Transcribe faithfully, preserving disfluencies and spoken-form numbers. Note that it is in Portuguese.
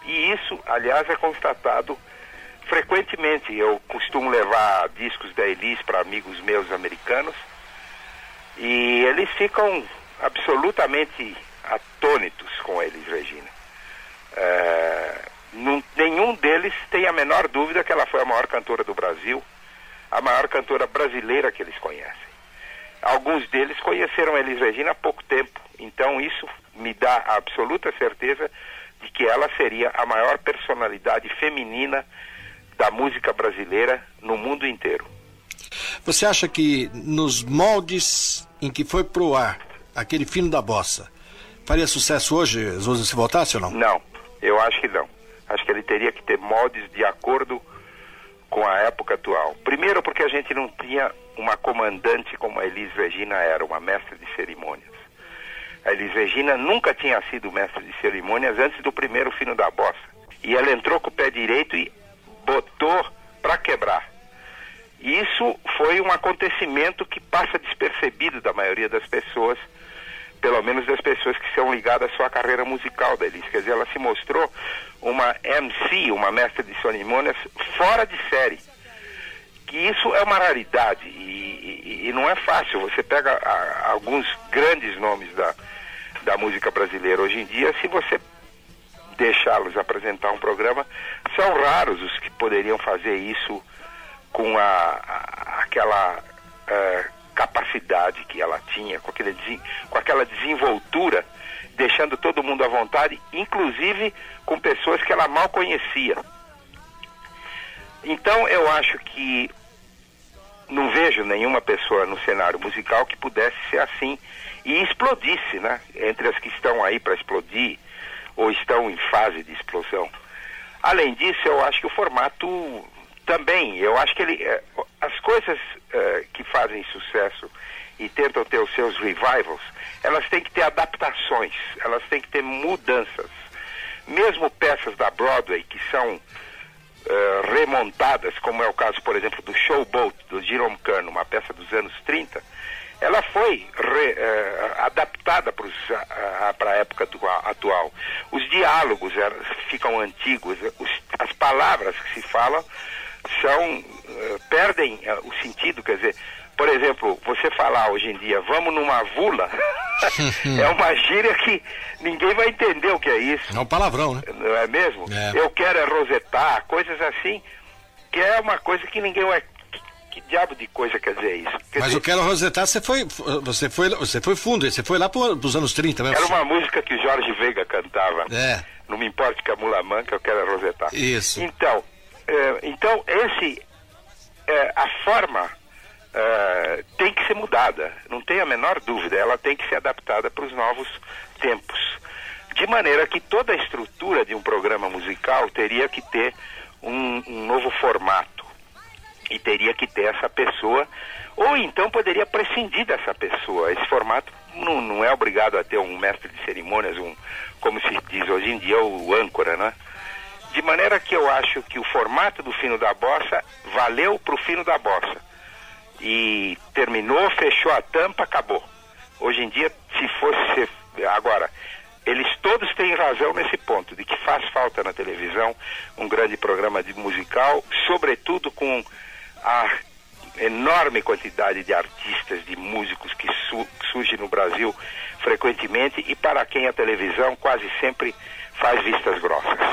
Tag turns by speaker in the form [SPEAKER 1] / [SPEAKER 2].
[SPEAKER 1] E isso, aliás, é constatado frequentemente. Eu costumo levar discos da Elis para amigos meus americanos e eles ficam absolutamente atônitos com a Elis Regina. É, não, nenhum deles tem a menor dúvida que ela foi a maior cantora do Brasil, a maior cantora brasileira que eles conhecem. Alguns deles conheceram a Elis Regina há pouco tempo, então isso me dá a absoluta certeza de que ela seria a maior personalidade feminina da música brasileira no mundo inteiro.
[SPEAKER 2] Você acha que nos moldes em que foi pro ar aquele fino da bossa, faria sucesso hoje, Zusa, se voltasse ou não?
[SPEAKER 1] Não, eu acho que não. Acho que ele teria que ter moldes de acordo com a época atual. Primeiro porque a gente não tinha uma comandante como a Elis Regina era, uma mestra de cerimônias. A Elis Regina nunca tinha sido mestra de cerimônias antes do primeiro fino da bossa. E ela entrou com o pé direito e botou para quebrar. E isso foi um acontecimento que passa despercebido da maioria das pessoas, pelo menos das pessoas que são ligadas à sua carreira musical da Elis. Quer dizer, ela se mostrou uma M C, uma mestra de cerimônias fora de série. Que isso é uma raridade e, e, e não é fácil. Você pega a, alguns grandes nomes da, da música brasileira hoje em dia, se você deixá-los apresentar um programa, são raros os que poderiam fazer isso com a, a, aquela uh, capacidade que ela tinha, com, aquele, com aquela desenvoltura, deixando todo mundo à vontade, inclusive com pessoas que ela mal conhecia. Então eu acho que não vejo nenhuma pessoa no cenário musical que pudesse ser assim e explodisse, né? Entre as que estão aí para explodir ou estão em fase de explosão. Além disso, eu acho que o formato também, eu acho que ele, as coisas uh, que fazem sucesso e tentam ter os seus revivals, elas têm que ter adaptações, elas têm que ter mudanças. Mesmo peças da Broadway que são Uh, remontadas, como é o caso, por exemplo, do Showboat, do Jerome Kern, uma peça dos anos trinta, ela foi re, uh, adaptada para a época do, a, atual. Os diálogos uh, ficam antigos, os, as palavras que se falam são, uh, perdem uh, o sentido, quer dizer, por exemplo, você falar hoje em dia, vamos numa vula, é uma gíria que ninguém vai entender o que é isso.
[SPEAKER 2] É um palavrão, né?
[SPEAKER 1] Não é mesmo?
[SPEAKER 2] É.
[SPEAKER 1] Eu quero é rosetar, coisas assim, que é uma coisa que ninguém vai... Que, que diabo de coisa quer dizer isso? Quer
[SPEAKER 2] Mas
[SPEAKER 1] dizer,
[SPEAKER 2] eu quero rosetar, você foi, você foi, você foi fundo, você foi lá para os anos trinta mesmo.
[SPEAKER 1] Era uma música que o Jorge Veiga cantava.
[SPEAKER 2] É.
[SPEAKER 1] Não me importa que a mula manca, eu quero é rosetar.
[SPEAKER 2] Isso.
[SPEAKER 1] Então, é, então esse, é, a forma... Uh, tem que ser mudada, não tem a menor dúvida, ela tem que ser adaptada para os novos tempos, de maneira que toda a estrutura de um programa musical teria que ter um, um novo formato e teria que ter essa pessoa, ou então poderia prescindir dessa pessoa. Esse formato não, não é obrigado a ter um mestre de cerimônias, um, como se diz hoje em dia, o âncora, né? De maneira que eu acho que o formato do fino da bossa valeu para o fino da bossa. E terminou, fechou a tampa, acabou. Hoje em dia, se fosse ser... Agora, eles todos têm razão nesse ponto, de que faz falta na televisão um grande programa de musical, sobretudo com a enorme quantidade de artistas, de músicos que su surge no Brasil frequentemente e para quem a televisão quase sempre faz vistas grossas.